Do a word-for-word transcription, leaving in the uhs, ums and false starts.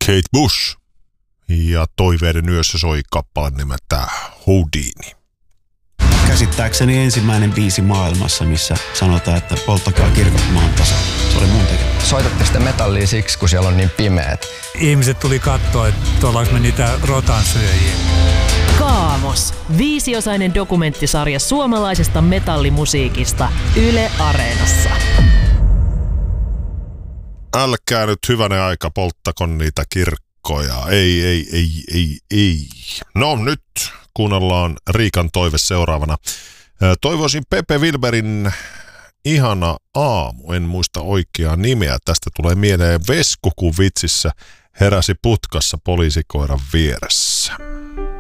Kate Bush. Ja Toiveiden yössä soi kappale nimeltä Houdini. Käsittääkseni ensimmäinen biisi maailmassa, missä sanotaan, että polttakaa kirkot maan tasa. Se oli mun tekemä. Soitatte sitä metallia siksi, kun siellä on niin pimeät. Ihmiset tuli katsoa, että ollaanko me niitä rotansyöjiä. Kaamos. Viisiosainen dokumenttisarja suomalaisesta metallimusiikista Yle Areenassa. Älkää nyt hyvänen aika polttako niitä kirkkoja. Ei, ei, ei, ei, ei. No nyt kuunnellaan Riikan toive seuraavana. Toivoisin Pepe Wilberin Ihana aamu. En muista oikeaa nimeä. Tästä tulee mieleen Vesku, kun vitsissä heräsi putkassa poliisikoiran vieressä.